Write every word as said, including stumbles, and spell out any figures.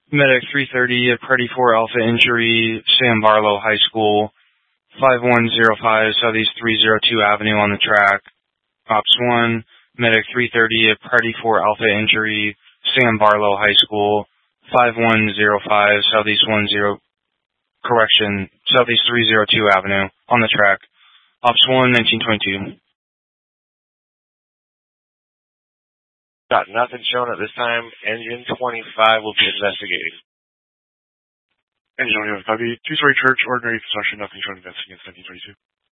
Medic three thirty at Party four Alpha Injury, Sam Barlow High School, five one zero five Southeast three oh two Avenue on the track. Ops one, Medic three thirty at Party four Alpha Injury, Sam Barlow High School, five one zero five Southeast one zero, correction, Southeast three oh two Avenue on the track. Ops one, nineteen twenty-two. Got nothing shown at this time. Engine twenty-five will be investigating. Engine twenty-five, copy. Two-story church, ordinary construction, nothing shown investigating, nineteen twenty-two.